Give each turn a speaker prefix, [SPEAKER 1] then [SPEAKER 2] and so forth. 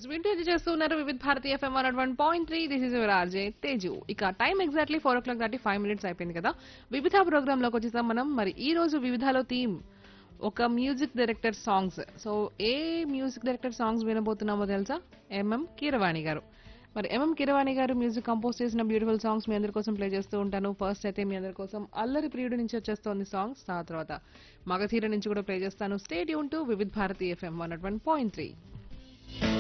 [SPEAKER 1] వింటూ ఎంజాయ్ చేస్తున్నారు Vividh Bharati FM 101.3. This is your RJ Teju. ఇక టైం ఎగ్జాక్ట్లీ 4:35 అయిపోయింది కదా. వివిధ ప్రోగ్రామ్ లోకి వచ్చేసాం మనం. మరి ఈ రోజు వివిధలో థీమ్ ఒక మ్యూజిక్ డైరెక్టర్ సాంగ్స్. సో ఏ మ్యూజిక్ డైరెక్టర్ సాంగ్స్ వినబోతున్నామో తెలుసా? ఎంఎం కీరవాణి గారు. మరి ఎంఎం కీరవాణి గారు మ్యూజిక్ కంపోజ్ చేసిన బ్యూటిఫుల్ సాంగ్స్ మీ అందరి కోసం ప్లే చేస్తూ ఉంటాను. ఫస్ట్ అయితే మీ అందరి కోసం అల్లరి ప్రియుడు నుంచి వచ్చేస్తోంది సాంగ్స్. ఆ తర్వాత మగధీర నుంచి కూడా ప్లే చేస్తాను. Stay tune to Vividh Bharati FM 101.3.